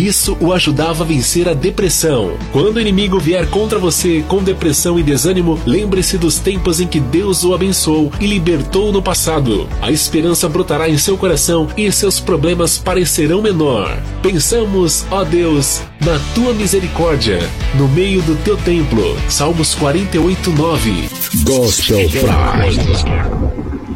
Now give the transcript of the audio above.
Isso o ajudava a vencer a depressão. Quando o inimigo vier contra você com depressão e desânimo, lembre-se dos tempos em que Deus o abençoou e libertou no passado. A esperança brotará em seu coração e seus problemas parecerão menor. Pensamos, ó Deus, na tua misericórdia, no meio do teu templo. Salmos 48:9. Gospel Pride.